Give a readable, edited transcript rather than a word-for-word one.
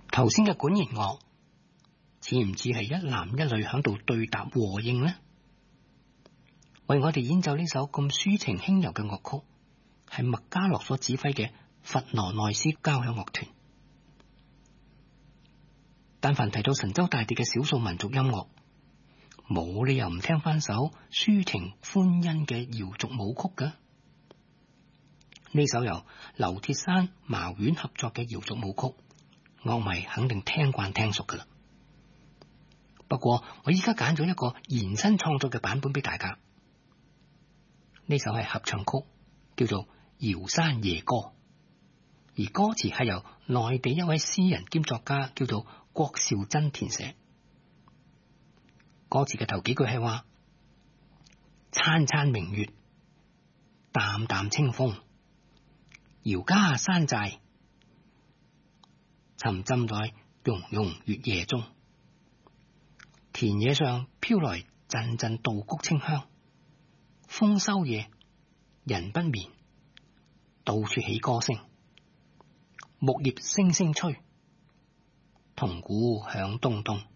頭先嘅管弦樂似唔似係一男一女響度對答和應呢？為我哋演奏呢首咁抒情輕柔嘅樂曲，係麥嘉樂所指揮嘅佛羅內斯交響樂團。但凡提到神州大地嘅少數民族音樂，冇理由唔聽翻首抒情歡欣嘅瑤族舞曲㗎。呢首由劉鐵山、茅丸合作嘅瑤族舞曲，樂迷肯定聽慣聽熟㗎啦。不過我依家揀咗一個延伸創作嘅版本俾大家。呢首係合唱曲，叫做《瑤山夜歌》，而歌詞係由內地一位詩人兼作家叫做郭兆珍填寫。歌詞嘅頭幾句係話：燦燦明月，淡淡清風，瑤家山寨，沉浸在融融月夜中。田野上飄來陣陣稻穀清香，豐收夜人不眠，到處起歌聲，木葉聲聲吹，銅鼓響咚咚。